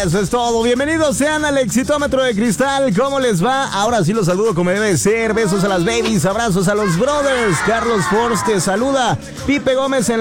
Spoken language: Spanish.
Eso es todo. Bienvenidos sean al Exitómetro de Cristal. ¿Cómo les va? Ahora sí los saludo como debe ser. Besos a las babies, abrazos a los brothers. Carlos Force te saluda. Pipe Gómez en